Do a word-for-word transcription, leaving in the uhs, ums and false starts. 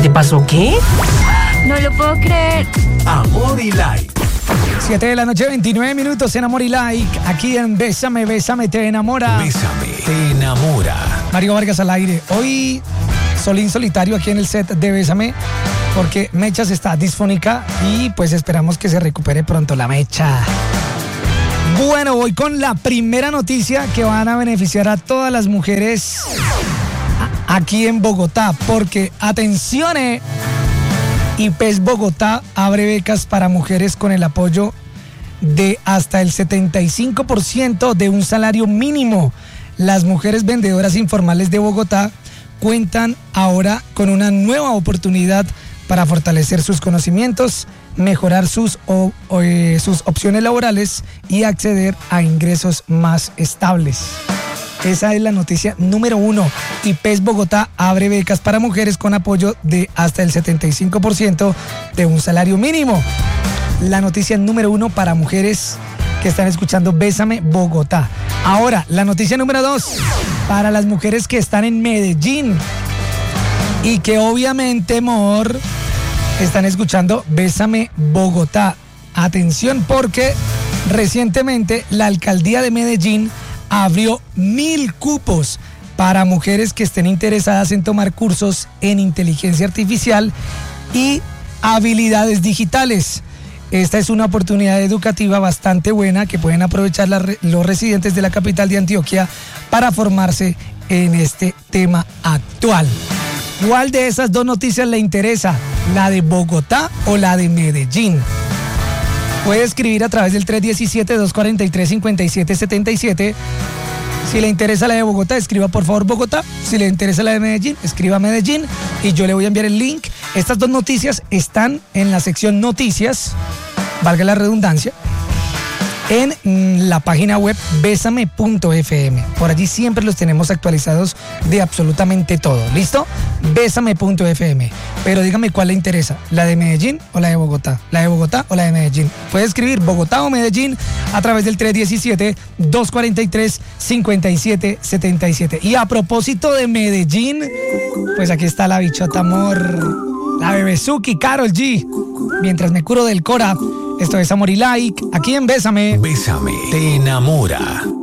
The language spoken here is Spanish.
te pasó qué? No lo puedo creer. Amor y Like. siete de la noche, veintinueve minutos en Amor y Like. Aquí en Bésame, Bésame, te enamora. Bésame, te enamora. Mario Vargas al aire. Hoy, Solín solitario aquí en el set de Bésame, porque Mechas está disfónica y pues esperamos que se recupere pronto la Mecha. Bueno, voy con la primera noticia que van a beneficiar a todas las mujeres aquí en Bogotá, porque atención, eh, I P E S Bogotá abre becas para mujeres con el apoyo de hasta el setenta y cinco por ciento de un salario mínimo. Las mujeres vendedoras informales de Bogotá cuentan ahora con una nueva oportunidad para fortalecer sus conocimientos, mejorar sus, o, o, eh, sus opciones laborales y acceder a ingresos más estables. Esa es la noticia número uno. I P E S Bogotá abre becas para mujeres con apoyo de hasta el setenta y cinco por ciento de un salario mínimo. La noticia número uno para mujeres que están escuchando Bésame Bogotá. Ahora, la noticia número dos para las mujeres que están en Medellín y que obviamente, amor, están escuchando Bésame Bogotá. Atención, porque recientemente la alcaldía de Medellín abrió mil cupos para mujeres que estén interesadas en tomar cursos en inteligencia artificial y habilidades digitales. Esta es una oportunidad educativa bastante buena que pueden aprovechar la, los residentes de la capital de Antioquia para formarse en este tema actual. ¿Cuál de esas dos noticias le interesa? ¿La de Bogotá o la de Medellín? Puede escribir a través del tres uno siete, dos cuatro tres, cinco siete siete siete. Si le interesa la de Bogotá, escriba por favor Bogotá. Si le interesa la de Medellín, escriba Medellín y yo le voy a enviar el link. Estas dos noticias están en la sección noticias, valga la redundancia, en la página web bésame punto f m. Por allí siempre los tenemos actualizados de absolutamente todo. ¿Listo? bésame punto f m. Pero dígame cuál le interesa, ¿la de Medellín o la de Bogotá? ¿La de Bogotá o la de Medellín? Puede escribir Bogotá o Medellín a través del tres uno siete, dos cuatro tres, cinco siete siete siete. Y a propósito de Medellín, pues aquí está la bichota amor, la bebezuki Karol G. Mientras me curo del Cora. Esto es Amor y Like, aquí en Bésame. Bésame, te enamora.